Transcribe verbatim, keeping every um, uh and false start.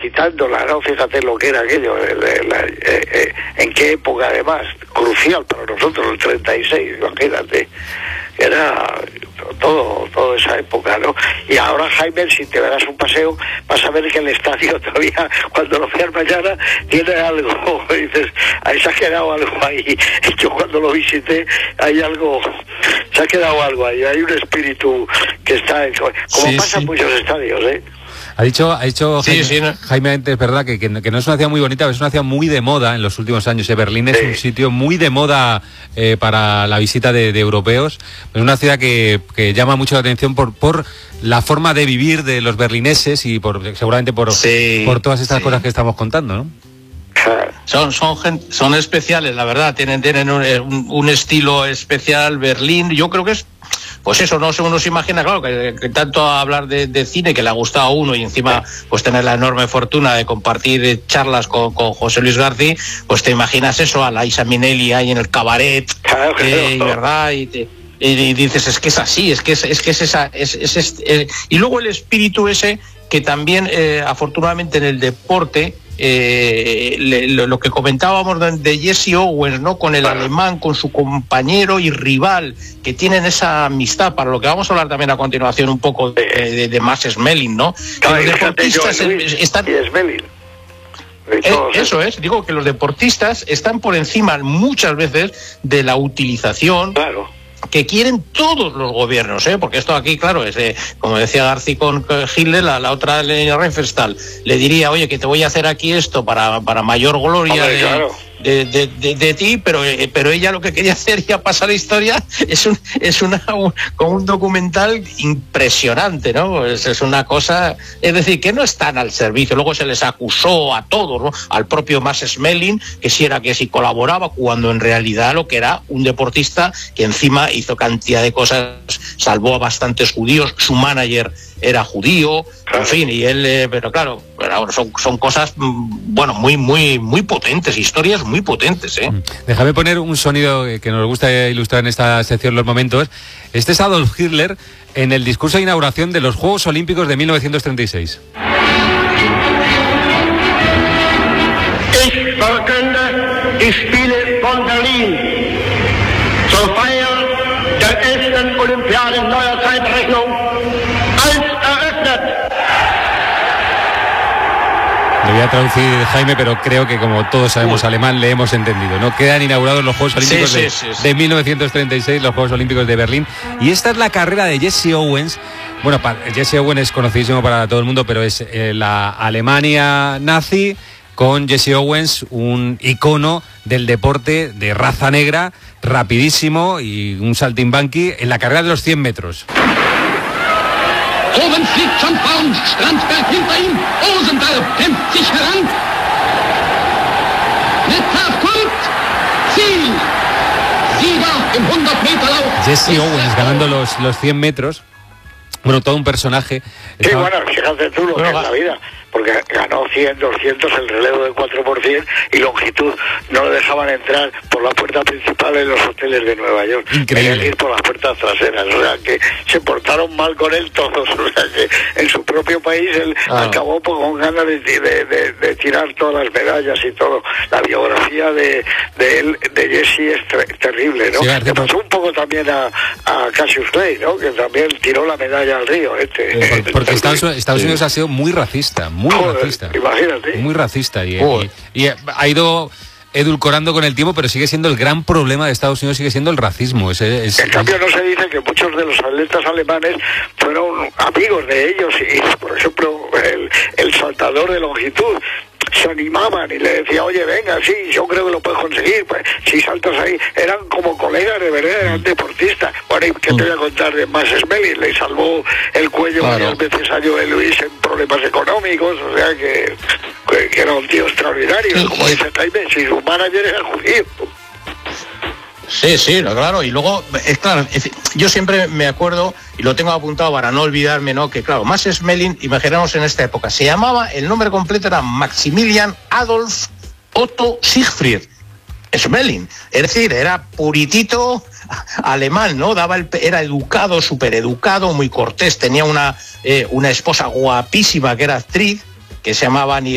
visitándola, ¿no? Fíjate lo que era aquello, la, la, eh, eh, en qué época además, crucial para nosotros, el treinta y seis, imagínate, era todo, toda esa época, ¿no? Y ahora, Jaime, si te darás un paseo, vas a ver que el estadio todavía, cuando lo veas mañana, tiene algo, dices, ahí se ha quedado algo ahí. Yo cuando lo visité, hay algo, se ha quedado algo ahí, hay un espíritu que está, como sí, pasa sí. en muchos estadios, ¿eh? Ha dicho, ha dicho sí, Jaime, sí, ¿no? Jaime, es verdad que, que, que no es una ciudad muy bonita, pero es una ciudad muy de moda en los últimos años. ¿eh? Berlín es sí. un sitio muy de moda eh, para la visita de, de europeos. Es una ciudad que, que llama mucho la atención por, por la forma de vivir de los berlineses y por seguramente por, sí, por todas estas sí. cosas que estamos contando, ¿no? Son, son, son especiales, la verdad, tienen, tienen un, un, un estilo especial. Berlín, yo creo que es, pues eso, no sé, uno se imagina, claro, que, que tanto hablar de, de cine, que le ha gustado a uno, y encima pues tener la enorme fortuna de compartir charlas con, con José Luis García, pues te imaginas eso, a Liza Minnelli ahí en el cabaret, claro, claro. Eh, y verdad, y te... y dices, es que es así, es que es, es que es esa, es, es, es eh, y luego el espíritu ese que también eh, afortunadamente en el deporte, eh, le, lo, lo que comentábamos de, de Jesse Owens, ¿no? Con el claro. alemán, con su compañero y rival, que tienen esa amistad, para lo que vamos a hablar también a continuación un poco de, de, de Max Schmeling, ¿no? Claro, que los deportistas Luis, están... Schmeling. Eh, eso es, digo que los deportistas están por encima muchas veces de la utilización claro. que quieren todos los gobiernos, ¿eh? Porque esto aquí, claro, es eh, como decía García con Hitler, la, la otra Lenia Riefenstahl le diría, oye, que te voy a hacer aquí esto para, para mayor gloria Hombre, de, claro. de, de, de, de ti, pero eh, pero ella lo que quería hacer, ya pasa la historia, es un es una un, con un documental impresionante, ¿no? Es, es una cosa, es decir, que no están al servicio. Luego se les acusó a todos, ¿no? Al propio Max Schmeling, que si era que si colaboraba, cuando en realidad lo que era un deportista que encima hizo cantidad de cosas, salvó a bastantes judíos, su manager era judío, claro. En fin, y él, eh, pero claro, son, son cosas, bueno, muy, muy, muy potentes, historias muy potentes, ¿eh? Déjame poner un sonido que nos gusta ilustrar en esta sección Los Momentos. Este es Adolf Hitler en el discurso de inauguración de los Juegos Olímpicos de mil novecientos treinta y seis. Ich verkünde die Spiele von Berlin zur Feier der elften Olympiade neuer Zeitrechnung als eröffnet. Lo voy a traducir, Jaime, pero creo que como todos sabemos alemán, le hemos entendido, ¿no? Quedan inaugurados los Juegos Olímpicos sí, de, sí, sí, sí. de mil novecientos treinta y seis, los Juegos Olímpicos de Berlín. Y esta es la carrera de Jesse Owens. Bueno, Jesse Owens es conocidísimo para todo el mundo, pero es eh, la Alemania nazi con Jesse Owens, un icono del deporte de raza negra, rapidísimo y un saltimbanqui en la carrera de los cien metros. Owens liegt schon vorn, Strandsberg hinter ihm, Rosendahl kämpft sich heran. Metcalf kommt, Ziel, Sieger im hundert Meter Lauf. Jesse Owens ganando los, los cien metros. Bueno, todo un personaje. Sí, bueno, fíjate tú lo que es la vida, porque ganó cien, doscientos, el relevo de cuatro por cien y longitud. No le dejaban entrar por la puerta principal en los hoteles de Nueva York. Increíble. Tenían que ir por las puertas traseras. O sea, que se portaron mal con él todos. O sea, que en su propio país él ah. acabó pues, con ganas de, de, de, de tirar todas las medallas y todo. La biografía de, de él, de Jesse, es ter terrible, ¿no? Sí, le pasó un poco también a, a Cassius Clay, ¿no? Que también tiró la medalla al río. Este, eh, porque porque Estados, Estados Unidos sí. ha sido muy racista, muy Joder, racista. Imagínate. Muy racista. Y, y, y ha ido edulcorando con el tiempo, pero sigue siendo el gran problema de Estados Unidos, sigue siendo el racismo. Es, es, en cambio no se dice que muchos de los atletas alemanes fueron amigos de ellos y, por ejemplo, el, el saltador de longitud se animaban y le decía, oye, venga, sí, yo creo que lo puedes conseguir, pues si saltas ahí, eran como colegas de verdad, eran deportistas. Bueno, ¿y qué te voy a contar de Max Schmeling? Le salvó el cuello claro. varias veces a Joe Luis en problemas económicos, o sea que, que, que era un tío extraordinario, como dice Jaime, si su manager era judío. Sí, sí, claro, y luego, es claro, es, yo siempre me acuerdo, y lo tengo apuntado para no olvidarme, ¿no? Que claro, Max Schmeling, imaginamos en esta época, se llamaba, el nombre completo era Maximilian Adolf Otto Siegfried Schmeling, es decir, era puritito alemán, ¿no? Daba el, era educado, súper educado, muy cortés, tenía una, eh, una esposa guapísima que era actriz, que se llamaba